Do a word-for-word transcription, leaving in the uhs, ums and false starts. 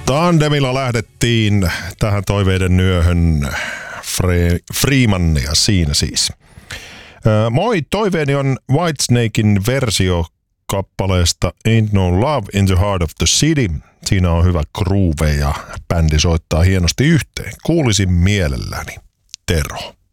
Tandemilla lähdettiin tähän toiveiden nyöhön. Fre- Freemania siinä siis. Öö, moi, toiveeni on Whitesnakein versio kappaleesta Ain't No Love in the Heart of the City. Siinä on hyvä groove ja bändi soittaa hienosti yhteen. Kuulisin mielelläni. Tero.